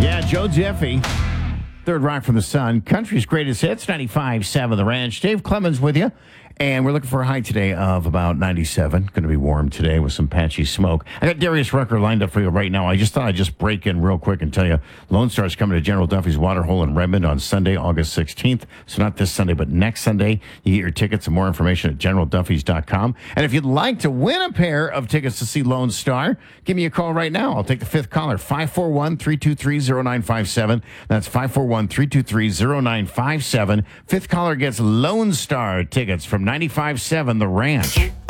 Yeah, Joe Jeffy. Third Rock from the Sun. Country's greatest hits, 95.7 The Ranch. Dave Clemens with you. And we're looking for a high today of about 97. Going to be warm today with some patchy smoke. I got Darius Rucker lined up for you right now. I just thought I'd just break in real quick and tell you Lone Star's coming to General Duffy's Waterhole in Redmond on Sunday, August 16th. So not this Sunday, but next Sunday. You get your tickets and more information at generalduffys.com. And if you'd like to win a pair of tickets to see Lone Star, give me a call right now. I'll take the fifth caller, 541-323-0957. That's 541-323-0957. Fifth caller gets Lone Star tickets from 95.7 The Ranch.